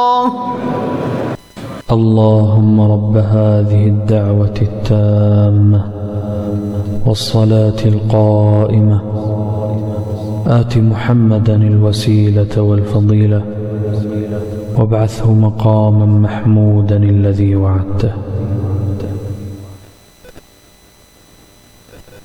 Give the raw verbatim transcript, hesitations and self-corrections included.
اللهم رب هذه الدعوة التامة والصلاة القائمة آت محمدا الوسيلة والفضيلة وابعثه مقاما محمودا الذي وعدته.